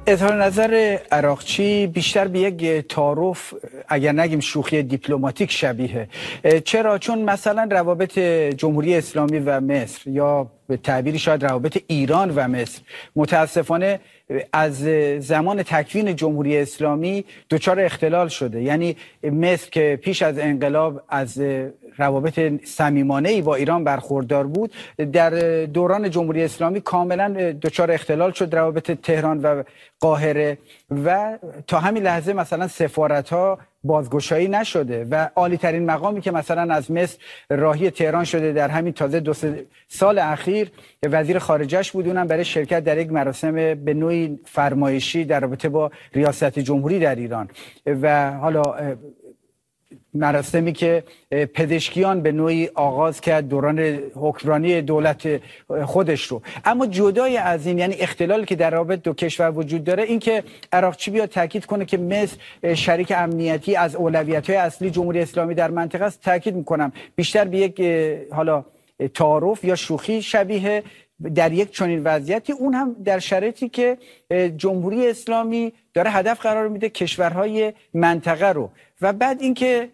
اظهار نظر عراقچی بیشتر به یک تعارف، اگر نگیم شوخی دیپلماتیک شبیه. چرا؟ چون مثلا روابط جمهوری اسلامی و مصر، یا به تعبیری شاید روابط ایران و مصر، متاسفانه از زمان تکوین جمهوری اسلامی دچار اختلال شده. یعنی مصر که پیش از انقلاب از روابط صمیمانه‌ای با ایران برخوردار بود، در دوران جمهوری اسلامی کاملا دچار اختلال شد روابط تهران و قاهره، و تا همین لحظه مثلا سفارت‌ها بازگشایی نشده و عالی ترین مقامی که مثلا از مصر راهی تهران شده در همین تازه 2 سال اخیر، وزیر خارجه‌اش بود، اونم برای شرکت در یک مراسم به نوعی فرمایشی در رابطه با ریاست جمهوری در ایران، و حالا مراسمی که پزشکیان به نوعی آغاز کرد دوران حکمرانی دولت خودش رو. اما جدای از این، یعنی اختلالی که در رابطه دو کشور وجود داره، این که عراقچی بیاد تاکید کنه که مصر شریک امنیتی از اولویت‌های اصلی جمهوری اسلامی در منطقه است، تاکید میکنم بیشتر به یک حالا تعارف یا شوخی شبیه در یک چنین وضعیتی، اون هم در شرایطی که جمهوری اسلامی داره هدف قرار میده کشورهای منطقه رو، و بعد اینکه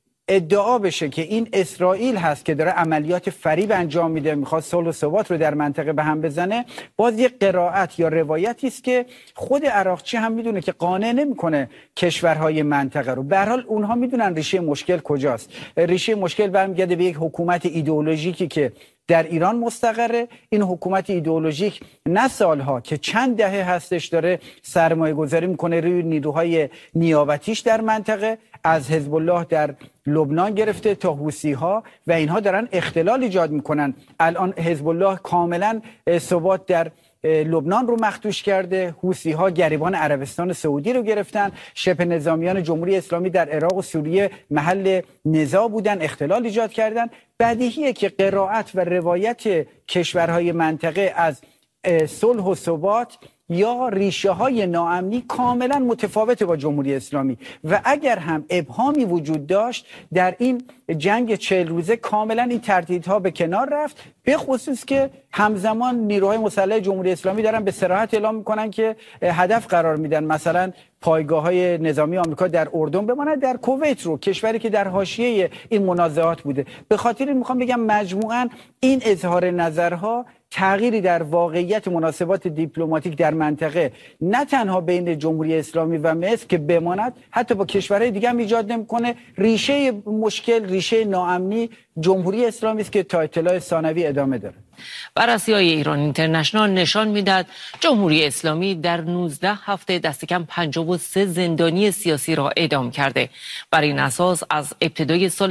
ادعا بشه که این اسرائیل هست که داره عملیات فریب انجام میده، میخواد صلح و ثبات رو در منطقه به هم بزنه، باز یک قرائت یا روایتی است که خود عراقچی هم میدونه که قانع نمیکنه کشورهای منطقه رو. به هر حال اونها میدونن ریشه مشکل کجاست. ریشه مشکل برمیگرده به یک حکومت ایدئولوژیکی که در ایران مستقره. این حکومت ایدئولوژیک نه سالها که چند دهه هستش داره سرمایه گذاری میکنه روی نیروهای نیابتیش در منطقه، از حزب الله در لبنان گرفته تا حوثی ها، و اینها دارن اختلال ایجاد میکنن. الان حزب الله کاملا ثبات در لبنان رو مخدوش کرده، حوثی ها گریبان عربستان سعودی رو گرفتن، شبه نظامیان جمهوری اسلامی در عراق و سوریه محل نزاع بودن، اختلال ایجاد کردن. بدیهیه که قرائت و روایت کشورهای منطقه از صلح و ثبات یا ریشه های ناامنی کاملا متفاوته با جمهوری اسلامی، و اگر هم ابهامی وجود داشت در این جنگ 40 روزه کاملا این تردیدها به کنار رفت، به خصوص که همزمان نیروهای مسلح جمهوری اسلامی دارن به صراحت اعلام میکنن که هدف قرار میدن مثلا پایگاه‌های نظامی آمریکا در اردن بماند، در کویت رو، کشوری که در حاشیه این منازعات بوده. به خاطر این میخوام بگم مجموعاً این اظهار نظرها تغییری در واقعیت مناسبات دیپلماتیک در منطقه نه تنها بین جمهوری اسلامی و مصر که بماند، حتی با کشورهای دیگه هم ایجاد نمی‌کنه. ریشه مشکل، ریشه ناامنی جمهوری اسلامی است که تا اطلاع ثانوی ادامه داره. بررسی‌های ایران اینترنشنال نشان می‌دهد جمهوری اسلامی در 19 هفته دست کم 53 زندانی سیاسی را اعدام کرده. بر این اساس از ابتدای سال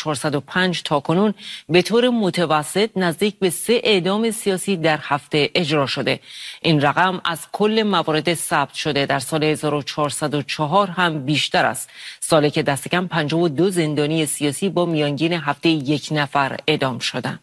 1405 تا کنون به طور متوسط نزدیک به 3 اعدام سیاسی در هفته اجرا شده. این رقم از کل موارد ثبت شده در سال 1404 هم بیشتر است، سالی که دست کم 52 زندانی سیاسی با میانگین هفته 1 نفر اعدام شدند.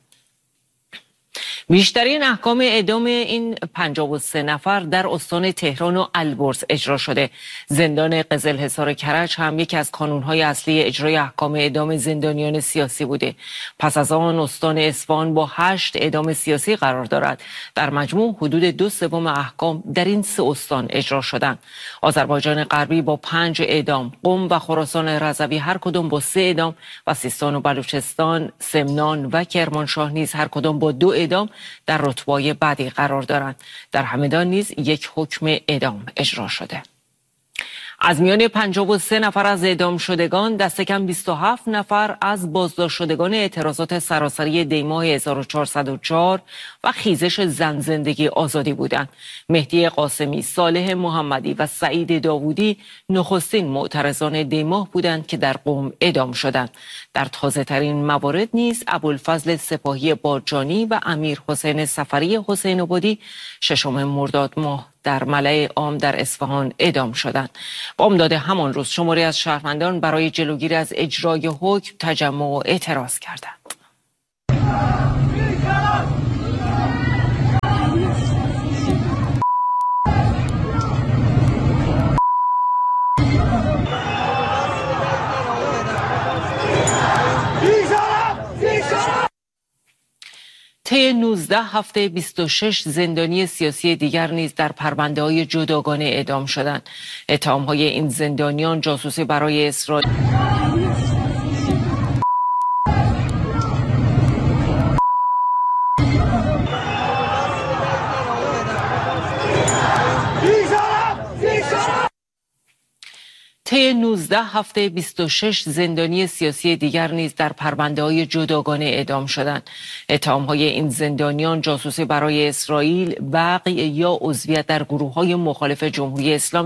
بیشترین احکام اعدام این 53 نفر در استان تهران و البرز اجرا شده. زندان قزلحصار کرج هم یکی از کانونهای اصلی اجرای احکام اعدام زندانیان سیاسی بوده. پس از آن استان اصفهان با 8 اعدام سیاسی قرار دارد. در مجموع حدود 2/3 احکام در این 3 استان اجرا شدند. آذربایجان غربی با 5 اعدام، قم و خراسان رضوی هر کدام با 3 اعدام و سیستان و بلوچستان، سمنان و کرمانشاه نیز هر کدام با 2 اعدام در رتبه‌های بعدی قرار دارند. در همدان نیز 1 حکم اعدام اجرا شده. از میان 53 نفر از اعدام شدگان دست کم 27 نفر از بازداشت شدگان اعتراضات سراسری دیماه 1404 و خیزش زن زندگی آزادی بودند. مهدی قاسمی، صالح محمدی و سعید داوودی نخستین معترضان دیماه بودند که در قم اعدام شدند. در تازه ترین موارد نیز ابوالفضل سپاهی بارجانی و امیر حسین سفری حسین آبادی 6 مرداد ماه در ملأ عام در اصفهان اعدام شدند. بامداد همان روز شماری از شهروندان برای جلوگیری از اجرای حکم تجمع و اعتراض کردند. طی طی 19 هفته 26 زندانی سیاسی دیگر نیز در پرونده‌های جداگانه اعدام شدند. اتهام‌های این زندانیان جاسوسی برای اسرائیل طی 19 هفته 26 زندانی سیاسی دیگر نیز در پرونده‌های جداگانه اعدام شدند. اتهام‌های این زندانیان جاسوسی برای اسرائیل، وقع یا عضویت در گروه‌های مخالف جمهوری اسلامی